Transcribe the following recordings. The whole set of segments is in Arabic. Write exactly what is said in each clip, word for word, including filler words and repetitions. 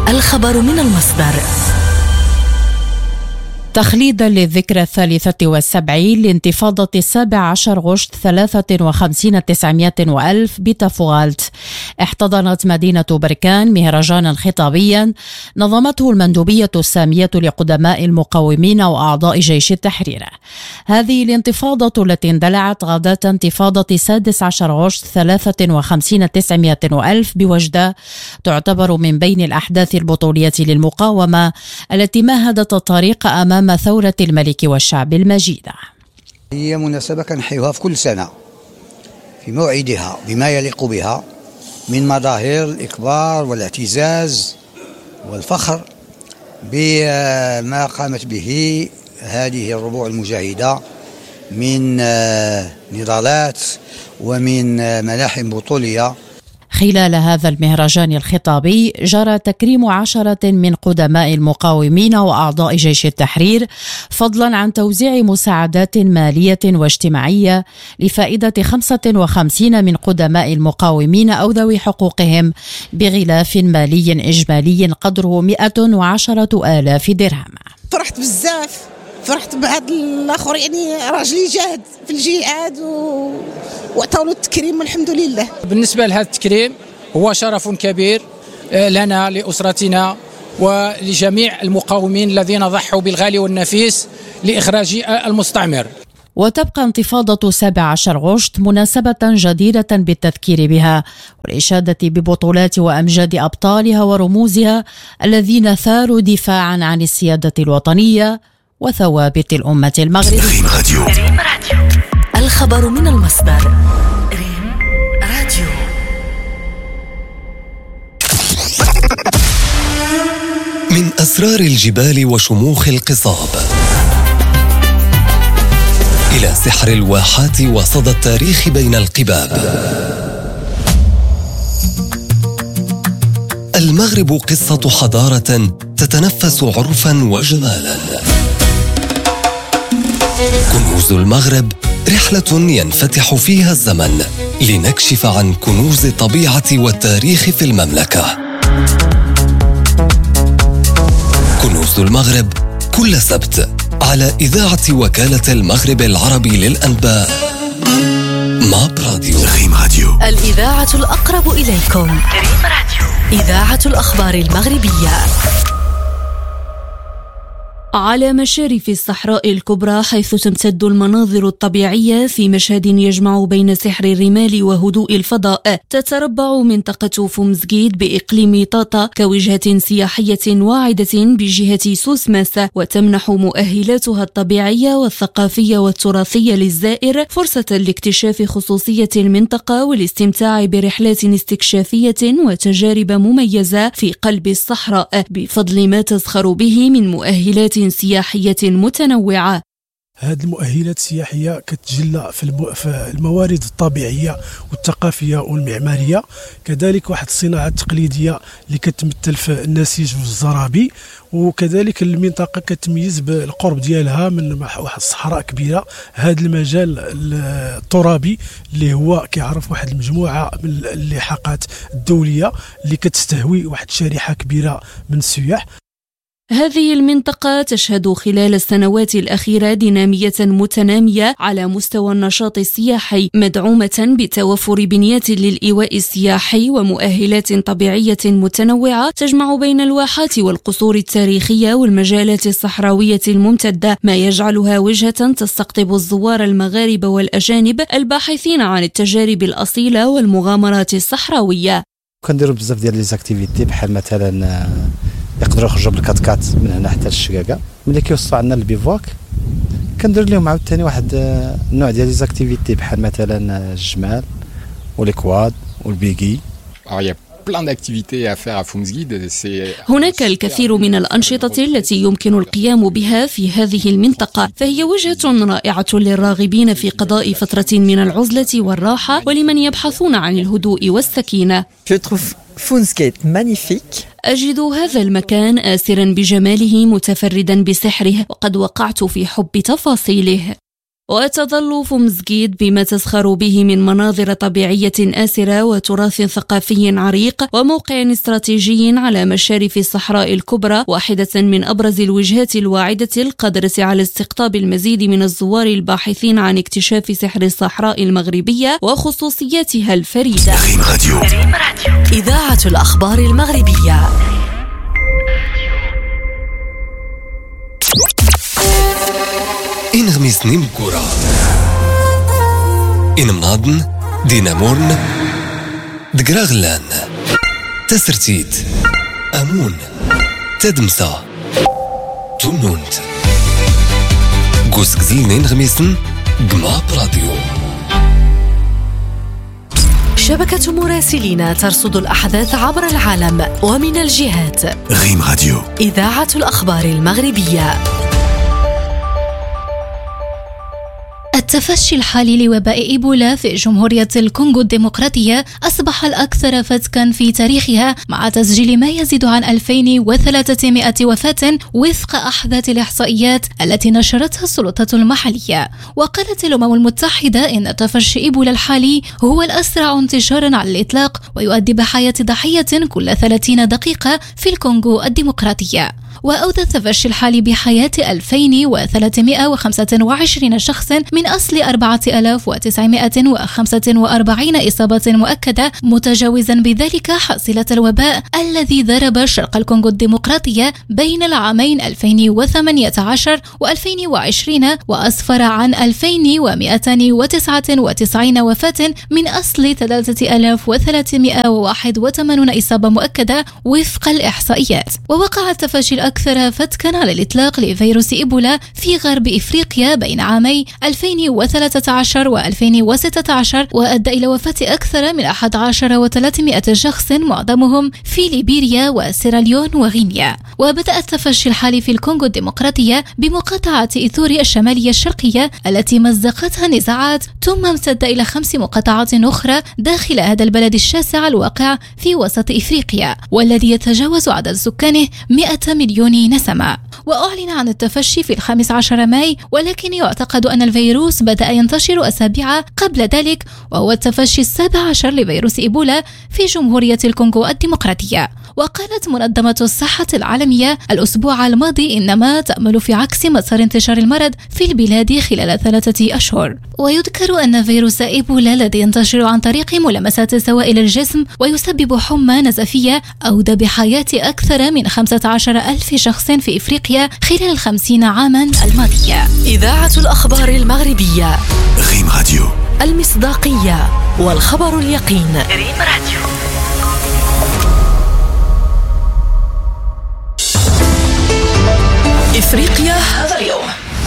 الخبر من المصدر. تخليدا للذكرى الثالثة والسبعين لانتفاضة السابع عشر غشت ثلاثة وخمسين تسعمائة وألف بتافوغالت، احتضنت مدينة بركان مهرجانا خطابيا نظمته المندوبية السامية لقدماء المقاومين وأعضاء جيش التحرير. هذه الانتفاضة التي اندلعت غداة انتفاضة السادس عشر غشت ثلاثة وخمسين تسعمائة وألف بوجدة تعتبر من بين الأحداث البطولية للمقاومة التي مهدت الطريق أمام ثورة الملك والشعب المجيدة. هي مناسبة كنحيوها في كل سنة في موعدها بما يليق بها من مظاهر الإكبار والاعتزاز والفخر بما قامت به هذه الربوع المجاهدة من نضالات ومن ملاحم بطولية. خلال هذا المهرجان الخطابي جرى تكريم عشرة من قدماء المقاومين وأعضاء جيش التحرير، فضلا عن توزيع مساعدات مالية واجتماعية لفائدة خمسة وخمسين من قدماء المقاومين أو ذوي حقوقهم بغلاف مالي إجمالي قدره مئة وعشرة آلاف درهم. فرحت بزاف، فرحت بهذا الآخر، يعني راجلي جاهد في الجهاد و... وعطاولو التكريم والحمد لله. بالنسبة لهذا التكريم هو شرف كبير لنا لأسرتنا ولجميع المقاومين الذين ضحوا بالغالي والنفيس لإخراج المستعمر. وتبقى انتفاضة سابع عشر غشت مناسبة جديرة بالتذكير بها والإشادة ببطولات وأمجاد أبطالها ورموزها الذين ثاروا دفاعا عن السيادة الوطنية وثوابت الأمة المغربية. ريم راديو. ريم راديو. الخبر من المصدر. ريم راديو. من أسرار الجبال وشموخ القصاب إلى سحر الواحات وصدى التاريخ بين القباب، المغرب قصة حضارة تتنفس عرفا وجمالا. كنوز المغرب، رحلة ينفتح فيها الزمن لنكشف عن كنوز الطبيعة والتاريخ في المملكة. كنوز المغرب كل سبت على إذاعة وكالة المغرب العربي للأنباء ماب راديو. ريم راديو، الإذاعة الأقرب إليكم. ريم راديو، إذاعة الأخبار المغربية. على مشارف الصحراء الكبرى، حيث تمتد المناظر الطبيعية في مشهد يجمع بين سحر الرمال وهدوء الفضاء، تتربع منطقة فومزغيد بإقليم طاطا كوجهة سياحية واعدة بجهة سوسماس، وتمنح مؤهلاتها الطبيعية والثقافية والتراثية للزائر فرصة لاكتشاف خصوصية المنطقة والاستمتاع برحلات استكشافية وتجارب مميزة في قلب الصحراء بفضل ما تزخر به من مؤهلات سياحية متنوعة. هذه المؤهلات السياحية كتجلى في الموارد الطبيعية والثقافية والمعمارية، كذلك واحد الصناعة التقليدية اللي كتمثل في النسيج والزرابي، وكذلك المنطقة كتميز بالقرب ديالها من واحد الصحراء كبيرة. هذا المجال الترابي اللي هو كيعرف واحد المجموعة من اللحاقات الدولية اللي كتستهوي واحد شريحة كبيرة من السياح. هذه المنطقة تشهد خلال السنوات الأخيرة دينامية متنامية على مستوى النشاط السياحي، مدعومة بتوفر بنيات للإيواء السياحي ومؤهلات طبيعية متنوعة تجمع بين الواحات والقصور التاريخية والمجالات الصحراوية الممتدة، ما يجعلها وجهة تستقطب الزوار المغاربة والأجانب الباحثين عن التجارب الأصيلة والمغامرات الصحراوية. كنديروا بزاف ديال لي زاكتيفيتي، بحال مثلا يقدروا يخرجوا بالكاتكات من هنا حتى للشقاقه. ملي كيوصلوا عندنا البيفواك كندير لهم عاوتاني واحد النوع ديال لي زاكتيفيتي بحال مثلا الجمال والكواد والبيكي. هناك الكثير من الأنشطة التي يمكن القيام بها في هذه المنطقة، فهي وجهة رائعة للراغبين في قضاء فترة من العزلة والراحة ولمن يبحثون عن الهدوء والسكينة. فومزغيد مانيفيك. أجد هذا المكان آسرا بجماله متفردا بسحره، وقد وقعت في حب تفاصيله. وتظل فمزجيد بما تزخر به من مناظر طبيعية آسرة وتراث ثقافي عريق وموقع استراتيجي على مشارف الصحراء الكبرى، واحدة من أبرز الوجهات الواعدة القادرة على استقطاب المزيد من الزوار الباحثين عن اكتشاف سحر الصحراء المغربية وخصوصياتها الفريدة. ريم راديو. إذاعة الأخبار المغربية. إنغميس نيمكورا إنمناضن دينامورن دقراغلان تسرتيت أمون تدمسا تونونت قوس قزيل إنغميسن قماب راديو. شبكة مراسلين ترصد الأحداث عبر العالم ومن الجهات. ريم راديو. إذاعة الأخبار المغربية. التفشي الحالي لوباء إيبولا في جمهورية الكونغو الديمقراطية أصبح الأكثر فتكا في تاريخها، مع تسجيل ما يزيد عن ألفين وثلاثمائة وفاة وفق أحدث الإحصائيات التي نشرتها السلطات المحلية. وقالت الأمم المتحدة إن تفشي إيبولا الحالي هو الأسرع انتشارا على الإطلاق، ويؤدي بحياة ضحية كل ثلاثين دقيقة في الكونغو الديمقراطية. وأودى التفشي الحالي بحياة ألفين وثلاثمائة وخمسة وعشرين شخص من أصل أربعة آلاف وتسعمائة وخمسة وأربعين إصابة مؤكدة، متجاوزا بذلك حصيلة الوباء الذي ضرب شرق الكونغو الديمقراطية بين العامين ألفين وثمانية عشر وألفين وعشرين، وأسفر عن ألفين ومائتين وتسعة وتسعين وفاة من أصل ثلاثة آلاف وثلاثمائة وواحد وثمانين إصابة مؤكدة وفق الإحصائيات. ووقع التفشي الأكثر فتكا على الإطلاق لفيروس إيبولا في غرب إفريقيا بين عامي ألفين وثلاثة عشر وألفين وستة عشر، وأدى إلى وفاة أكثر من أحد عشر وثلاثمائة شخص، معظمهم في ليبيريا وسيراليون وغينيا. وبدأ التفشي الحالي في الكونغو الديمقراطية بمقاطعة إيثوري الشمالية الشرقية التي مزقتها نزاعات، ثم امتد إلى خمس مقاطعات أخرى داخل هذا البلد الشاسع الواقع في وسط إفريقيا، والذي يتجاوز عدد سكانه مئة مليون نسمة. وأعلن عن التفشي في الخامس عشر ماي، ولكن يعتقد أن الفيروس بدأ ينتشر أسابيع قبل ذلك، وهو التفشي السابع عشر لفيروس إيبولا في جمهورية الكونغو الديمقراطية. وقالت منظمة الصحة العالمية الأسبوع الماضي إنما تأمل في عكس مسار انتشار المرض في البلاد خلال ثلاثة أشهر. ويذكر أن فيروس إيبولا الذي ينتشر عن طريق ملامسات سوائل الجسم ويسبب حمى نزفية أودى بحياة أكثر من خمسة عشر ألف شخص في إفريقيا خلال الخمسين عاما الماضية. إذاعة الأخبار المغربية. ريم راديو. المصداقية والخبر اليقين. ريم راديو. إفريقيا هذا اليوم.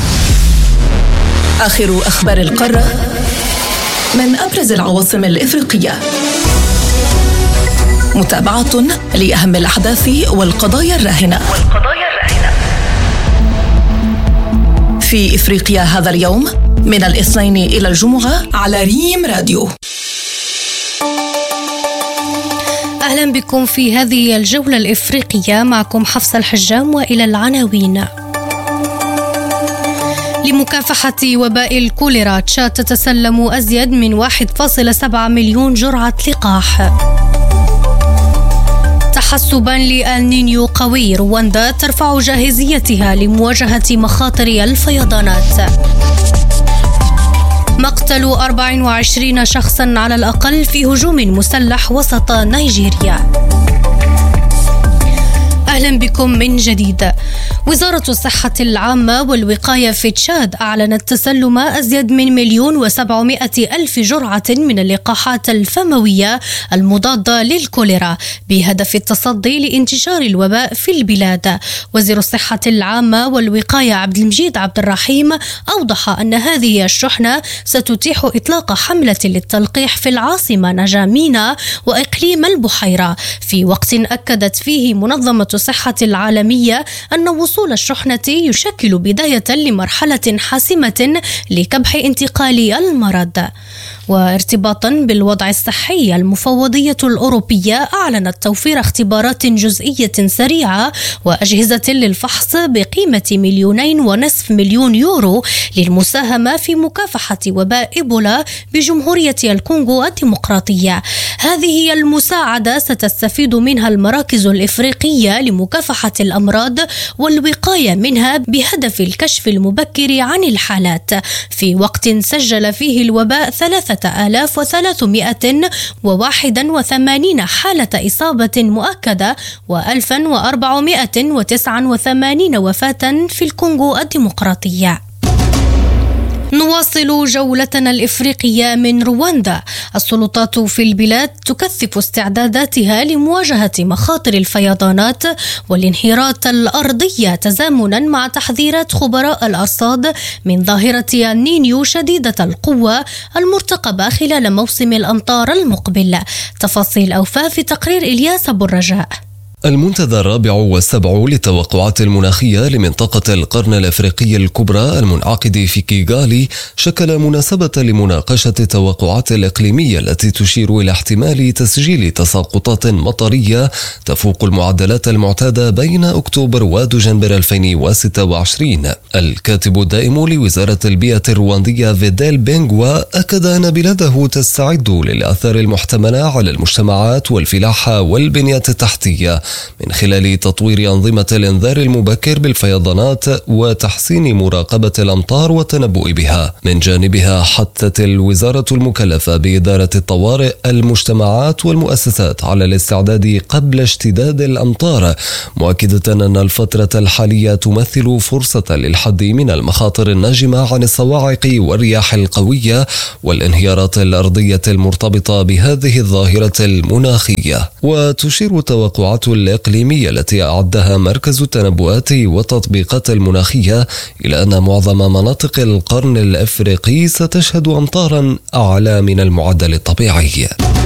آخر أخبار القارة من أبرز العواصم الإفريقية. متابعة لأهم الأحداث والقضايا الراهنة. والقضايا الراهنة في إفريقيا هذا اليوم من الاثنين إلى الجمعة على ريم راديو. أهلا بكم في هذه الجولة الإفريقية، معكم حفصة الحجام وإلى العناوين. لمكافحة وباء الكوليرا، تشاد تتسلم أزيد من واحد فاصلة سبعة مليون جرعة لقاح. تحسبا لألنينيو قوي، رواندا ترفع جاهزيتها لمواجهة مخاطر الفيضانات. مقتل أربعة وعشرين شخصا على الأقل في هجوم مسلح وسط نيجيريا. أهلا بكم من جديد. وزارة الصحة العامة والوقاية في تشاد أعلنت تسلم أزيد من مليون وسبعمائة ألف جرعة من اللقاحات الفموية المضادة للكوليرا بهدف التصدي لانتشار الوباء في البلاد. وزير الصحة العامة والوقاية عبد المجيد عبد الرحيم أوضح أن هذه الشحنة ستتيح إطلاق حملة للتلقيح في العاصمة نجامينا وإقليم البحيرة، في وقت أكدت فيه منظمة الصحة العالمية أن وصول الشحنة يشكل بداية لمرحلة حاسمة لكبح انتقال المرض. وارتباطا بالوضع الصحي، المفوضية الأوروبية أعلنت توفير اختبارات جزئية سريعة وأجهزة للفحص بقيمة مليونين ونصف مليون يورو للمساهمة في مكافحة وباء إيبولا بجمهورية الكونغو الديمقراطية. هذه هي المساعدة ستستفيد منها المراكز الإفريقية لمكافحة الأمراض والوقاية منها بهدف الكشف المبكر عن الحالات، في وقت سجل فيه الوباء ثلاثة آلاف وثلاثمائة وواحد وثمانين حالة إصابة مؤكدة وألف وأربعمائة وتسعة وثمانين وفاة في الكونغو الديمقراطية. نواصل جولتنا الإفريقية من رواندا. السلطات في البلاد تكثف استعداداتها لمواجهة مخاطر الفيضانات والانهيارات الأرضية تزامنا مع تحذيرات خبراء الأرصاد من ظاهرة النينيو شديدة القوة المرتقبة خلال موسم الأمطار المقبل. تفاصيل أوفى في تقرير إلياس أبو الرجاء. المنتدى الرابع والسبع للتوقعات المناخية لمنطقة القرن الأفريقي الكبرى المنعقد في كيغالي شكل مناسبة لمناقشة التوقعات الإقليمية التي تشير إلى احتمال تسجيل تساقطات مطرية تفوق المعدلات المعتادة بين أكتوبر ودجنبر ألفين وستة وعشرين. الكاتب الدائم لوزارة البيئة الرواندية فيديل بينغوا أكد أن بلاده تستعد للآثار المحتملة على المجتمعات والفلاحة والبنية التحتية من خلال تطوير أنظمة الإنذار المبكر بالفيضانات وتحسين مراقبة الأمطار والتنبؤ بها. من جانبها حثت الوزارة المكلفة بإدارة الطوارئ المجتمعات والمؤسسات على الاستعداد قبل اشتداد الأمطار، مؤكدة أن الفترة الحالية تمثل فرصة للحد من المخاطر الناجمة عن الصواعق والرياح القوية والانهيارات الأرضية المرتبطة بهذه الظاهرة المناخية. وتشير توقعات الإقليمية التي أعدها مركز التنبؤات والتطبيقات المناخية إلى أن معظم مناطق القرن الأفريقي ستشهد أمطارا أعلى من المعدل الطبيعي.